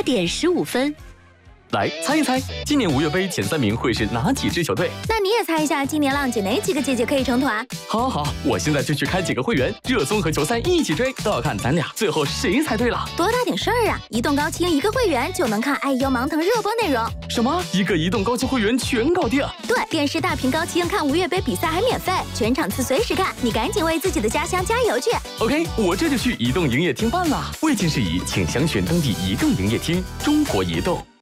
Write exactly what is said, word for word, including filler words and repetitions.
点十五分。 来猜一猜，今年五月杯前三名会是哪几支球队？ 那你也猜一下，今年浪姐哪几个姐姐可以成团？ 好好好，我现在就去开几个会员，热综和球赛一起追，都要看咱俩最后谁猜对了。 多大点事儿啊！移动高清一个会员就能看爱优芒腾热播内容。 什么？一个移动高清会员全搞定？ 对，电视大屏高清看五月杯比赛还免费，全场次随时看，你赶紧为自己的家乡加油去 ！OK， 我这就去移动营业厅办了。未经事宜，请详询当地移动营业厅。中国移动。